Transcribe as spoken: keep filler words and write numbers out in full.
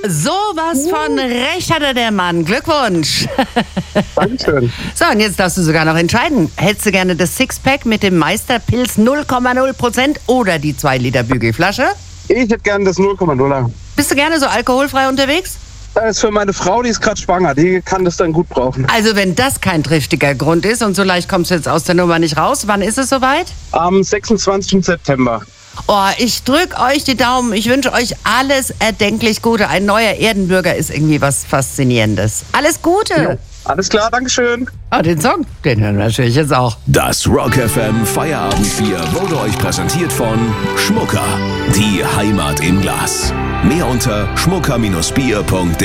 Sowas von recht hatte der Mann. Glückwunsch. Dankeschön. So, und jetzt darfst du sogar noch entscheiden. Hättest du gerne das Sixpack mit dem Meisterpilz null Komma null Prozent oder die zwei Liter Bügelflasche? Ich hätte gerne das null Komma null. Bist du gerne so alkoholfrei unterwegs? Das ist für meine Frau, die ist gerade schwanger. Die kann das dann gut brauchen. Also wenn das kein triftiger Grund ist und so leicht kommst du jetzt aus der Nummer nicht raus, wann ist es soweit? Am sechsundzwanzigsten September. Oh, ich drück euch die Daumen. Ich wünsche euch alles erdenklich Gute. Ein neuer Erdenbürger ist irgendwie was Faszinierendes. Alles Gute. Jo. Alles klar, Dankeschön. Ah, den Song, den hören wir natürlich jetzt auch. Das Rock F M Feierabendbier wurde euch präsentiert von Schmucker. Die Heimat im Glas. Mehr unter schmucker Bindestrich bier punkt de.